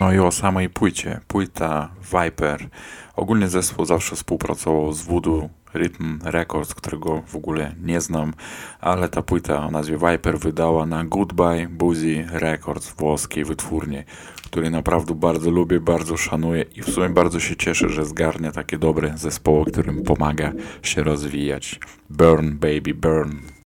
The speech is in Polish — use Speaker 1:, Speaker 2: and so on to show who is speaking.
Speaker 1: No i o samej płycie. Płyta Viper. Ogólnie zespół zawsze współpracował z Voodoo Rhythm Records, którego w ogóle nie znam, ale ta płyta o nazwie Viper wydała na Goodbye Boozy Records, włoskiej wytwórni, której naprawdę bardzo lubię, bardzo szanuję i w sumie bardzo się cieszę, że zgarnia takie dobre zespoły, którym pomaga się rozwijać. Burn, baby, burn.